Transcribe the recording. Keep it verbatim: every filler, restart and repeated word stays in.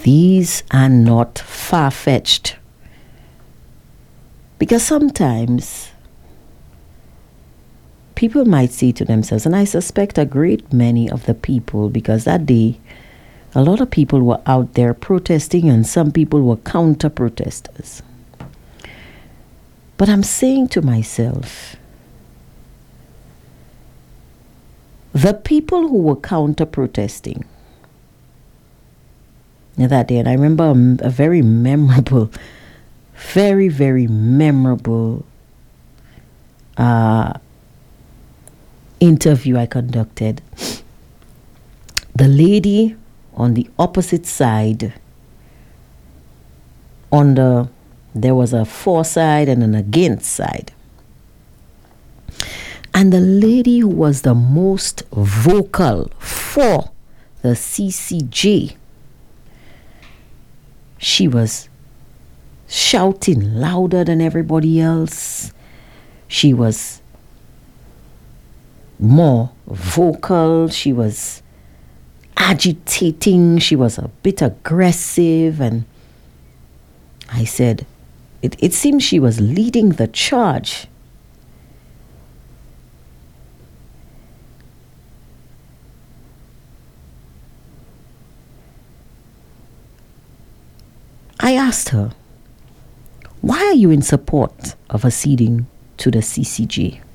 these are not far-fetched. Because sometimes people might say to themselves, and I suspect a great many of the people, because that day a lot of people were out there protesting and some people were counter-protesters. But I'm saying to myself, the people who were counter-protesting that day, and I remember a, a very memorable, very, very memorable uh, interview I conducted. The lady on the opposite side, on the, there was a for side and an against side. And the lady who was the most vocal for the C C J, she was shouting louder than everybody else. She was more vocal. She was agitating. She was a bit aggressive. And I said, it, it seems she was leading the charge. I asked her, why are you in support of acceding to the C C J?